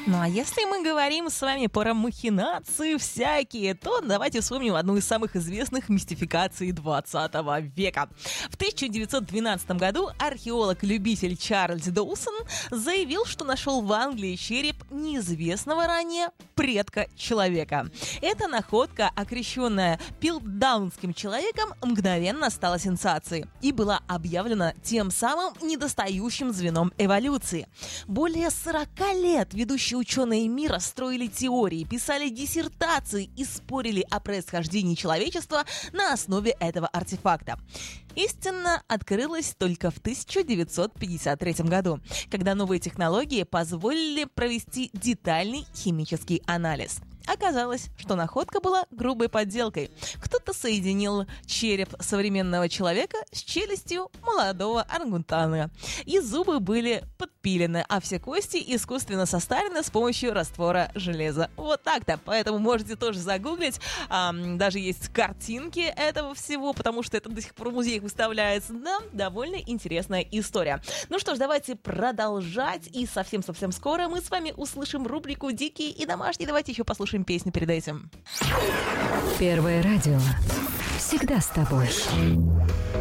Ну а если мы говорим с вами про махинации всякие, то давайте вспомним одну из самых известных мистификаций 20 века. В 1912 году археолог-любитель Чарльз Доусон заявил, что нашел в Англии череп неизвестного ранее предка человека. Эта находка, окрещенная пилтдаунским человеком, мгновенно стала сенсацией и была объявлена тем самым недостающим звеном эволюции. Более 40 лет ведущие ученые мира строили теории, писали диссертации и спорили о происхождении человечества на основе этого артефакта. Истина открылась только в 1953 году, когда новые технологии позволили провести детальный химический анализ. Оказалось, что находка была грубой подделкой. Кто-то соединил череп современного человека с челюстью молодого орангутана. И зубы были подпилены, а все кости искусственно состарены с помощью раствора железа. Вот так-то. Поэтому можете тоже загуглить. Даже есть картинки этого всего, потому что это до сих пор в музеях выставляется. Да, довольно интересная история. Ну что ж, давайте продолжать. И совсем-совсем скоро мы с вами услышим рубрику «Дикие и домашние». Давайте еще послушаем песню перед этим. Первое радио. Всегда с тобой.